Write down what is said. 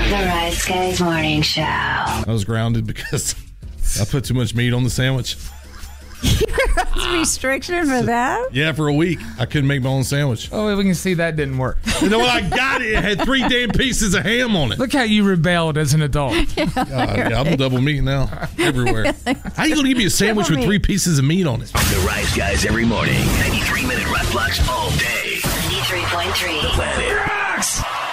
The Rise Guys Morning Show. I was grounded because I put too much meat on the sandwich. Restriction for that? Yeah, for a week. I couldn't make my own sandwich. Oh, we can see that didn't work. You know what? I got it. It had 3 damn pieces of ham on it. Look how you rebelled as an adult. Yeah, I'm double meat now. Everywhere. How you going to give me a sandwich with 3 pieces of meat on it? The Rise Guys every morning. 93-minute Rock Blocks all day. 93.3. The Planet Rocks.